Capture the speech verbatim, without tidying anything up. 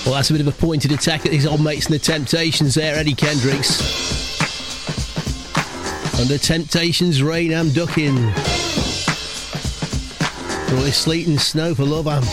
Well, that's a bit of a pointed attack at his old mates and the Temptations there, Eddie Kendricks. Under Temptations' Rain, I'm ducking. All this sleet and snow for love, I'm.